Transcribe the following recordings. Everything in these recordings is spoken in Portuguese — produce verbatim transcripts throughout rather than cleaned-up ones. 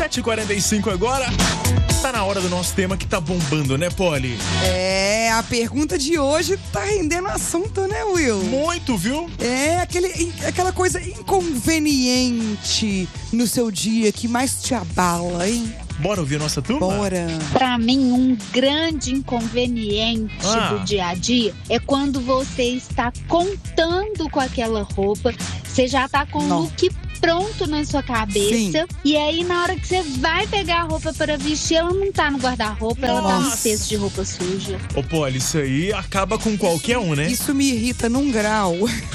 sete e quarenta e cinco agora. Tá na hora do nosso tema que tá bombando, né, Polly? É, a pergunta de hoje tá rendendo assunto, né, Will? Muito, viu? É, aquele, aquela coisa inconveniente no seu dia que mais te abala, hein? Bora ouvir a nossa turma? Bora. Pra mim, um grande inconveniente Ah. do dia a dia é quando você está contando com aquela roupa, você já tá com o Não. look pronto na sua cabeça, e aí na hora que você vai pegar a roupa para vestir, ela não tá no guarda-roupa, ela tá no Nossa. cesto de roupa suja. Ô, Polly, isso aí acaba com qualquer um, né? Isso me irrita num grau.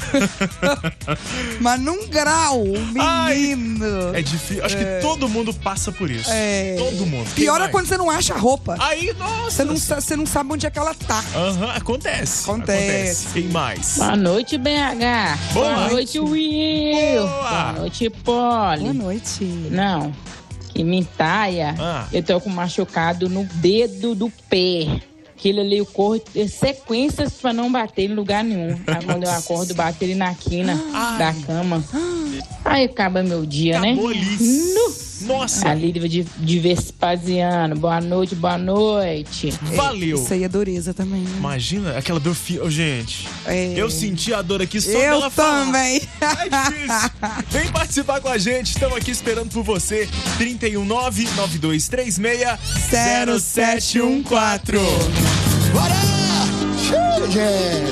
Mas num grau, menino. É difícil. Acho que todo mundo passa por isso. É. Todo mundo. Quem Pior é mais? quando você não acha a roupa. Aí, nossa. Você não, sa- você não sabe onde é que ela tá. Aham, acontece. Acontece. Quem mais? Boa noite, B H. Boa noite, Will. Boa. Boa noite, Polly. Boa noite. Não, que mintaia. Ah. Eu tô com machucado no dedo do pé. Aquilo ali, eu corro em sequências pra não bater em lugar nenhum. Aí, quando eu acordo, bato ele na quina da cama. Aí acaba meu dia, Acabou né? ali. Nu. Nossa, Ali de, de Vespasiano. Boa noite, boa noite. valeu. Isso aí é dureza também, né? Imagina aquela dor. Fi... Ô, gente, É. eu senti a dor aqui só Eu dela falar. também. É difícil. Vem participar com a gente. Estamos aqui esperando por você. trinta e um, nove nove dois três seis, zero sete um quatro. Bora! Gente!